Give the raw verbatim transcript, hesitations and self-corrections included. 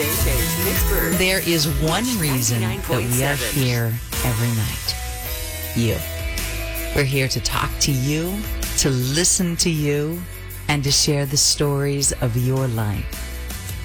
Pittsburgh. There is one reason that we are here every night. You. We're here to talk to you, to listen to you, and to share the stories of your life.